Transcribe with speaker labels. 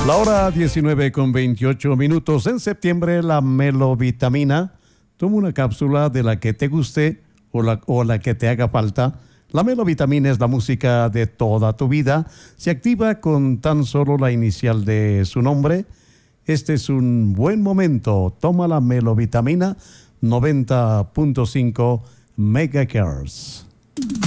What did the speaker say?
Speaker 1: La hora 19:28. En septiembre, la Melovitamina. Toma una cápsula de la que te guste o la que te haga falta. La Melovitamina es la música de toda tu vida. Se activa con tan solo la inicial de su nombre. Este es un buen momento. Toma la Melovitamina 90.5 MHz.